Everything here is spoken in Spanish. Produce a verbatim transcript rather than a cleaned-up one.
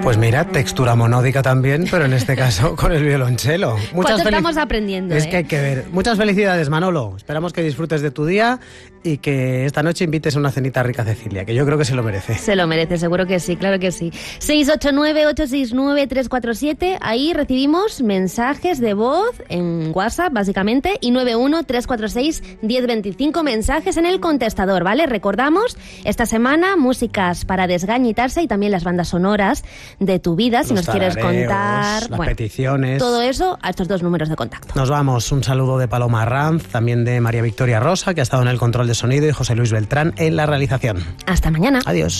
Pues mira, textura monódica también, pero en este caso con el violonchelo. Muchas ¿Cuánto estamos aprendiendo? Es eh? que hay que ver. Muchas felicidades, Manolo. Esperamos que disfrutes de tu día y que esta noche invites a una cenita rica a Cecilia, que yo creo que se lo merece. Se lo merece, seguro que sí, claro que sí. seis ocho nueve, ocho seis nueve, tres cuatro siete, ahí recibimos mensajes de voz en WhatsApp, básicamente, y nueve uno, tres cuatro seis, diez veinticinco mensajes en el contestador, ¿vale? Recordamos, esta semana, músicas para desgañitarse y también las bandas sonoras de tu vida, si Los nos quieres tarareos, contar. Las bueno, peticiones. Todo eso a estos dos números de contacto. Nos vamos. Un saludo de Paloma Arranz, también de María Victoria Rosa, que ha estado en el control de sonido, y José Luis Beltrán en la realización. Hasta mañana. Adiós.